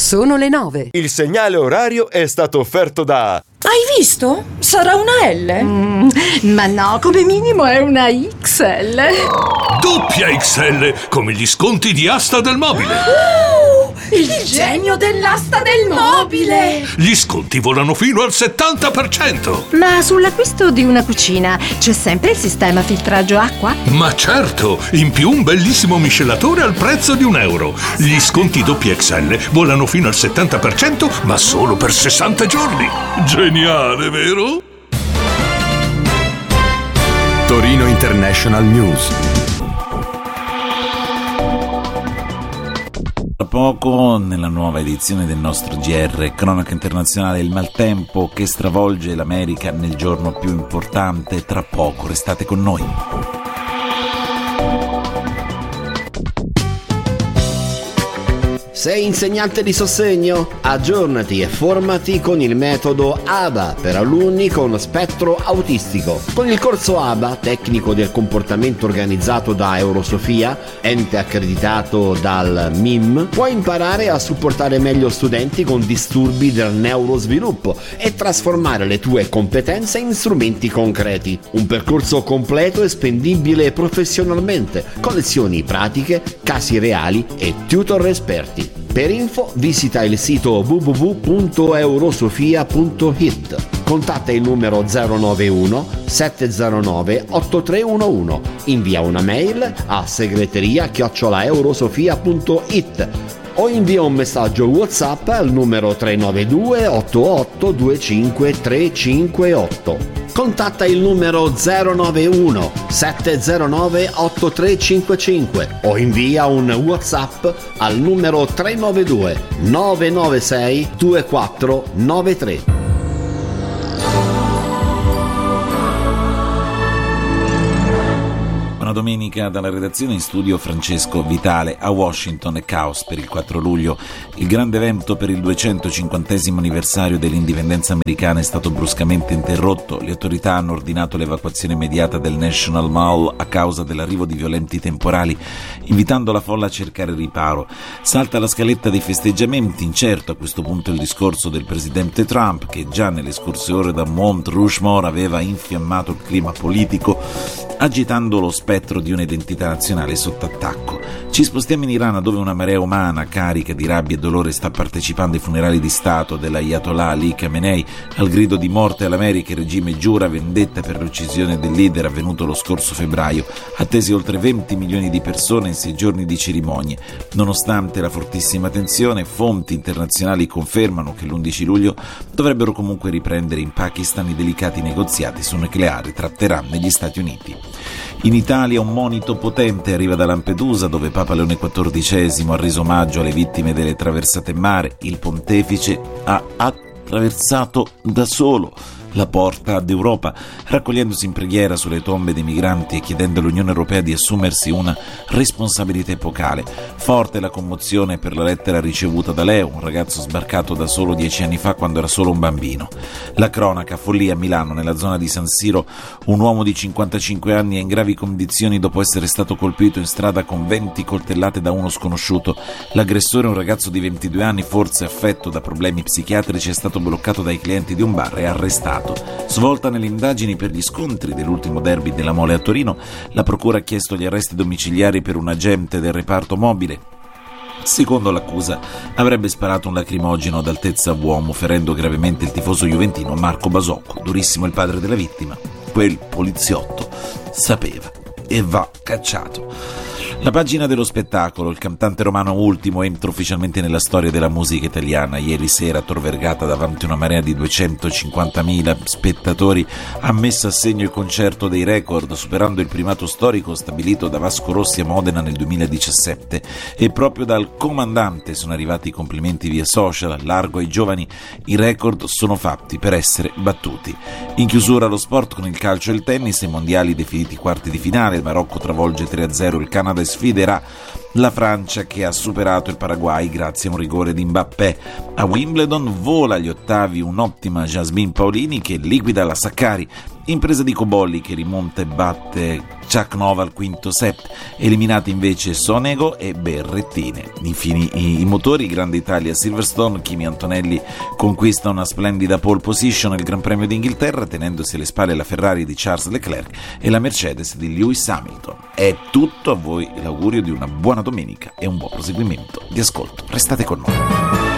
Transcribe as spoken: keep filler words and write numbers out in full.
Sono le nove. Il segnale orario è stato offerto da... Hai visto? Sarà una L? Mm, ma no, come minimo è una X L. Doppia X L, come gli sconti di Asta del Mobile. Uh, il genio dell'asta del mobile. Gli sconti volano fino al settanta per cento. Ma sull'acquisto di una cucina c'è sempre il sistema filtraggio acqua? Ma certo, in più un bellissimo miscelatore al prezzo di un euro. Gli sconti doppia X L volano fino al settanta per cento, ma solo per sessanta giorni. Geniale, vero? Torino International News. Tra poco, nella nuova edizione del nostro G R, cronaca internazionale, il maltempo che stravolge l'America nel giorno più importante. Tra poco, restate con noi. Sei insegnante di sostegno? Aggiornati e formati con il metodo A B A per alunni con spettro autistico. Con il corso A B A, tecnico del comportamento organizzato da Eurosofia, ente accreditato dal M I M, puoi imparare a supportare meglio studenti con disturbi del neurosviluppo e trasformare le tue competenze in strumenti concreti. Un percorso completo e spendibile professionalmente, con lezioni pratiche, casi reali e tutor esperti. Per info visita il sito w w w punto eurosofia punto i t. Contatta il numero zero nove uno sette zero nove otto tre uno uno. Invia una mail a segreteria chiocciola eurosofia punto i t o invia un messaggio WhatsApp al numero tre nove due otto otto due cinque tre cinque otto. Contatta il numero zero nove uno sette zero nove otto tre cinque cinque o invia un WhatsApp al numero tre nove due nove nove sei due quattro nove tre. Buona domenica dalla redazione, in studio Francesco Vitale. A Washington è caos per il quattro luglio. Il grande evento per il duecentocinquantesimo anniversario dell'indipendenza americana è stato bruscamente interrotto. Le autorità hanno ordinato l'evacuazione immediata del National Mall a causa dell'arrivo di violenti temporali, invitando la folla a cercare riparo. Salta la scaletta dei festeggiamenti, incerto a questo punto il discorso del presidente Trump, che già nelle scorse ore da Mount Rushmore aveva infiammato il clima politico, agitando lo spettro di un'identità nazionale sotto attacco. Ci spostiamo in Iran, dove una marea umana carica di rabbia e dolore sta partecipando ai funerali di Stato dell'Ayatollah Ali Khamenei. Al grido di morte all'America, il regime giura vendetta per l'uccisione del leader avvenuto lo scorso febbraio. Attesi oltre venti milioni di persone in sei giorni di cerimonie. Nonostante la fortissima tensione, fonti internazionali confermano che l'undici luglio dovrebbero comunque riprendere in Pakistan i delicati negoziati sul nucleare tra Teheran e gli Stati Uniti. In Italia un monito potente arriva da Lampedusa, dove Papa Leone quattordicesimo ha reso omaggio alle vittime delle traversate in mare. Il pontefice ha attraversato da solo la porta d'Europa, raccogliendosi in preghiera sulle tombe dei migranti e chiedendo all'Unione Europea di assumersi una responsabilità epocale. Forte la commozione per la lettera ricevuta da Leo, un ragazzo sbarcato da solo dieci anni fa quando era solo un bambino. La cronaca, follia a Milano, nella zona di San Siro, un uomo di cinquantacinque anni è in gravi condizioni dopo essere stato colpito in strada con venti coltellate da uno sconosciuto. L'aggressore, un ragazzo di ventidue anni, forse affetto da problemi psichiatrici, è stato bloccato dai clienti di un bar e arrestato. Svolta nelle indagini per gli scontri dell'ultimo derby della Mole a Torino, la procura ha chiesto gli arresti domiciliari per un agente del reparto mobile. Secondo l'accusa, avrebbe sparato un lacrimogeno ad altezza uomo, ferendo gravemente il tifoso juventino Marco Basocco. Durissimo il padre della vittima. Quel poliziotto sapeva e va cacciato. La pagina dello spettacolo. Il cantante romano Ultimo entra ufficialmente nella storia della musica italiana. Ieri sera a Tor Vergata, davanti a una marea di duecentocinquantamila spettatori, ha messo a segno il concerto dei record, superando il primato storico stabilito da Vasco Rossi a Modena nel duemiladiciassette. E proprio dal comandante sono arrivati i complimenti via social. Largo ai giovani, i record sono fatti per essere battuti. In chiusura lo sport con il calcio e il tennis, i mondiali definiti quarti di finale. Il Marocco travolge tre a zero il Canada e sfiderà la Francia che ha superato il Paraguay grazie a un rigore di Mbappé. A Wimbledon vola agli ottavi un'ottima Jasmine Paolini che liquida la Saccari, impresa di Cobolli che rimonta e batte Ciacnova al quinto set, eliminati invece Sonego e Berrettine. Infine i, i motori, Grande Italia a Silverstone, Kimi Antonelli conquista una splendida pole position nel Gran Premio d'Inghilterra tenendosi alle spalle la Ferrari di Charles Leclerc e la Mercedes di Lewis Hamilton. È tutto, a voi l'augurio di una buona domenica e un buon proseguimento di ascolto. Restate con noi.